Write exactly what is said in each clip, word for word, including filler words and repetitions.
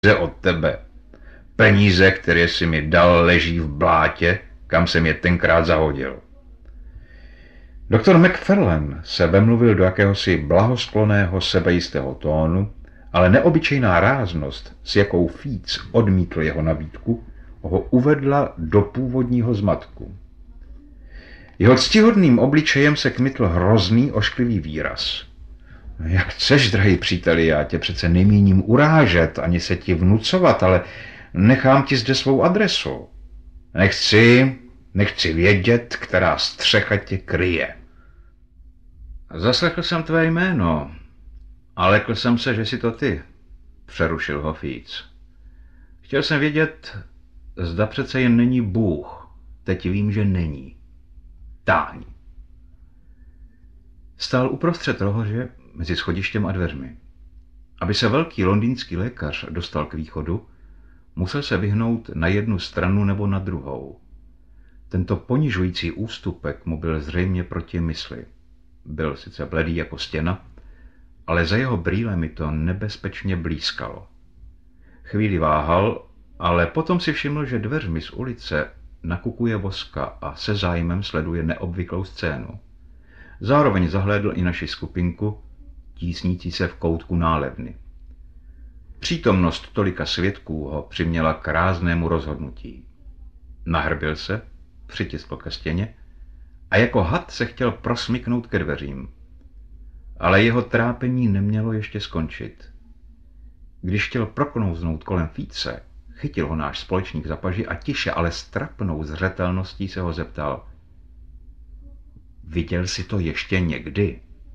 od tebe. Peníze, které jsi mi dal, leží v blátě, kam jsem je tenkrát zahodil. Doktor McFarlane se vemluvil do jakéhosi blahosklonného sebejistého tónu, ale neobyčejná ráznost, s jakou Fíc odmítl jeho nabídku, ho uvedla do původního zmatku. Jeho ctihodným obličejem se kmitl hrozný ošklivý výraz. Jak chceš, drahý příteli, já tě přece nemíním urážet, ani se ti vnucovat, ale nechám ti zde svou adresu. Nechci, nechci vědět, která střecha tě kryje. Zaslechl jsem tvé jméno, ale lekl jsem se, že jsi to ty, přerušil ho Fíc. Chtěl jsem vědět, zda přece jen není Bůh. Teď vím, že není. Táň. Stál uprostřed rohoře mezi schodištěm a dveřmi. Aby se velký londýnský lékař dostal k východu, musel se vyhnout na jednu stranu nebo na druhou. Tento ponižující ústupek mu byl zřejmě proti mysli. Byl sice bledý jako stěna, ale za jeho brýlemi to nebezpečně blýskalo. Chvíli váhal, ale potom si všiml, že dveřmi z ulice nakukuje Voska a se zájmem sleduje neobvyklou scénu. Zároveň zahlédl i naši skupinku, tísnící se v koutku nálevny. Přítomnost tolika svědků ho přiměla k ráznému rozhodnutí. Nahrbil se, přitiskl ke stěně a jako had se chtěl prosmyknout ke dveřím. Ale jeho trápení nemělo ještě skončit. Když chtěl proknouznout kolem Fíce, chytil ho náš společník za paži a tiše, ale s trapnou zřetelností se ho zeptal: Viděl jsi to ještě někdy?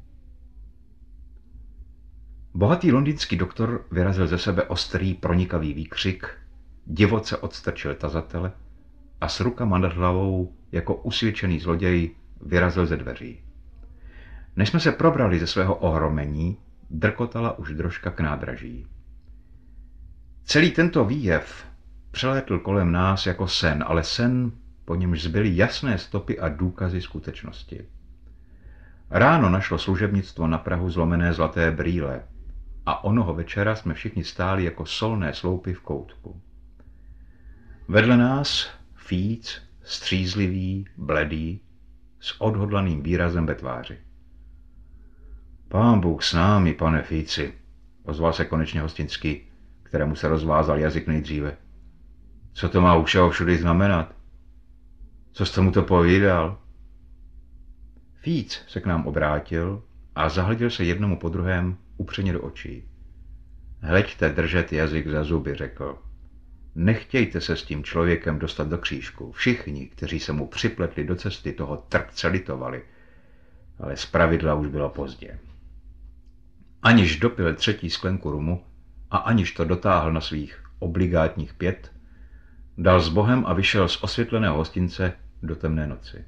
Bohatý londýnský doktor vyrazil ze sebe ostrý, pronikavý výkřik, divoce odstrčil tazatele a s rukama nad hlavou, jako usvědčený zloděj, vyrazil ze dveří. Než jsme se probrali ze svého ohromení, drkotala už drožka k nádraží. Celý tento výjev přelétl kolem nás jako sen, ale sen, po němž zbyly jasné stopy a důkazy skutečnosti. Ráno našlo služebnictvo na prahu zlomené zlaté brýle a onoho večera jsme všichni stáli jako solné sloupy v koutku. Vedle nás Fíc, střízlivý, bledý, s odhodlaným výrazem ve tváři. Pán Bůh s námi, pane Fíci, ozval se konečně Hostinský, kterému se rozvázal jazyk nejdříve. Co to má u všeho všudy znamenat? Co jste mu to povídal? Fíc se k nám obrátil a zahleděl se jednomu po druhém upřeně do očí. Hleďte držet jazyk za zuby, řekl. Nechtějte se s tím člověkem dostat do křížku. Všichni, kteří se mu připletli do cesty, toho trpce litovali, ale zpravidla už bylo pozdě. Aniž dopil třetí sklenku rumu a aniž to dotáhl na svých obligátních pět, dal s Bohem a vyšel z osvětleného hostince do temné noci.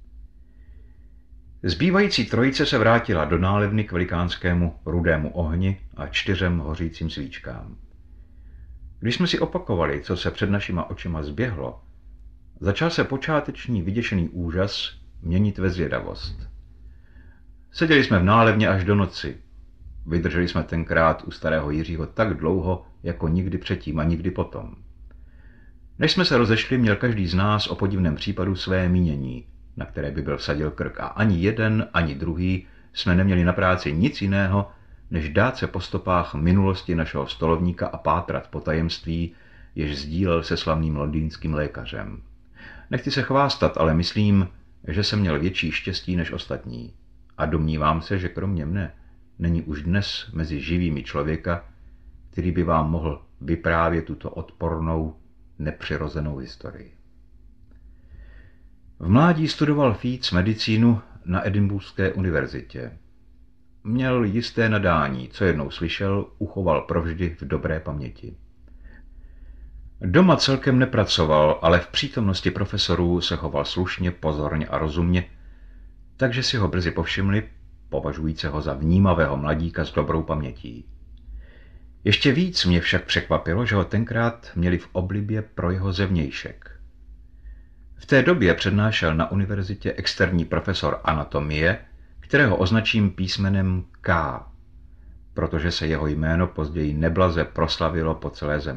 Zbývající trojice se vrátila do nálevny k velikánskému rudému ohni a čtyřem hořícím svíčkám. Když jsme si opakovali, co se před našima očima zběhlo, začal se počáteční vyděšený úžas měnit ve zvědavost. Seděli jsme v nálevně až do noci. Vydrželi jsme tenkrát u starého Jiřího tak dlouho, jako nikdy předtím a nikdy potom. Než jsme se rozešli, měl každý z nás o podivném případu své mínění, na které by byl vsadil krk, a ani jeden, ani druhý jsme neměli na práci nic jiného, než dát se po stopách minulosti našeho stolovníka a pátrat po tajemství, jež sdílel se slavným londýnským lékařem. Nechci se chvástat, ale myslím, že jsem měl větší štěstí než ostatní. A domnívám se, že kromě mne není už dnes mezi živými člověka, který by vám mohl vyprávět tuto odpornou, nepřirozenou historii. V mládí studoval Fíc medicínu na Edinburghské univerzitě. Měl jisté nadání, co jednou slyšel, uchoval provždy v dobré paměti. Doma celkem nepracoval, ale v přítomnosti profesorů se choval slušně, pozorně a rozumně, takže si ho brzy povšimli, považujíce ho za vnímavého mladíka s dobrou pamětí. Ještě víc mě však překvapilo, že ho tenkrát měli v oblibě pro jeho zevnějšek. V té době přednášel na univerzitě externí profesor anatomie, kterého označím písmenem K. protože se jeho jméno později neblaze proslavilo po celé zemi.